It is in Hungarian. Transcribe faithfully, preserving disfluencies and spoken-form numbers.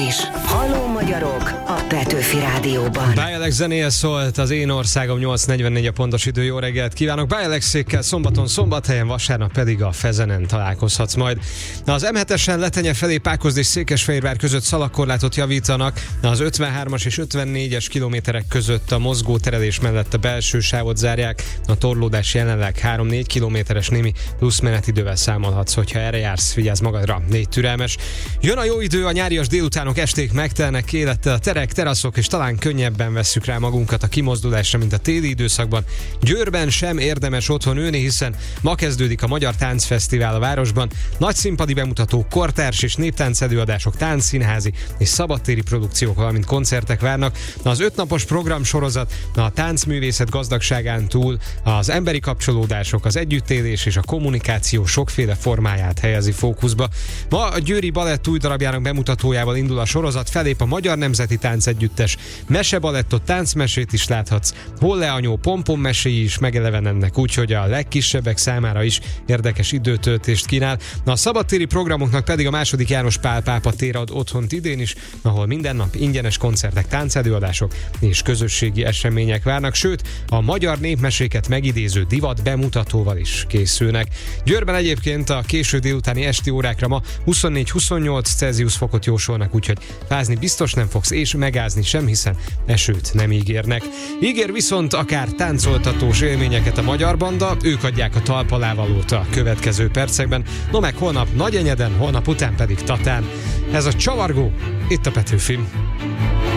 is. Halló magyarok a Petőfi Rádióban. Bájelex zenéje szólt, az én országom, nyolc negyvennégy a pontos idő, jó reggelt kívánok. Bájelexékkel szombaton Szombathelyen, vasárnap pedig a Fezenen találkozhatsz majd. Az em hetesen Letenye felé Pákozd és Székesfehérvár között szalagkorlátot javítanak, az ötvenhármas és ötvennégyes kilométerek között a mozgóterelés mellett a belső sávot zárják, a torlódás jelenleg három-négy kilométeres, némi plusz menetidővel számolhatsz, hogyha erre jársz, vigyázz magadra, légy türelmes. Jön a jó idő, a nyárias délutánok, esték megtelnek élettel, a terek, teraszok, és talán könnyebben vesszük rá magunkat a kimozdulásra, mint a téli időszakban. Győrben sem érdemes otthon ülni, hiszen ma kezdődik a Magyar Táncfesztivál a városban. Nagy színpadi bemutató, kortárs és néptánc előadások, táncszínházi és szabadtéri produkciók, valamint koncertek várnak. Az ötnapos programsorozat a táncművészet gazdagságán túl az emberi kapcsolódások, az együttélés és a kommunikáció sokféle formáját helyezi fókuszba. Ma a Győri Balett új darabjának bemutatójával indul a sorozat, felép a Magyar Nemzeti Táncegyüttes, mesebalettot, táncmesét is láthatsz, Holle anyó pompommeséi is megelevenednek, úgyhogy a legkisebbek számára is érdekes időtöltést kínál. A szabadtéri programoknak pedig a második János Pál pápa tér ad otthont idén is, ahol minden nap ingyenes koncertek, táncelőadások és közösségi események várnak, sőt a magyar népmeséket megidéző divat bemutatóval is készülnek. Győrben egyébként a késő délutáni esti órákra ma huszonnégy-huszonnyolc Celsius fokot jósolnak, úgyhogy fázni biztos nem fogsz, és megázni sem, hiszen esőt nem ígérnek. Ígér viszont akár táncoltatós élményeket a Magyar Banda, ők adják a talpalávalót a következő percekben, no meg holnap Nagyenyeden, holnap után pedig Tatán. Ez a Csavargó, itt a Petőfin.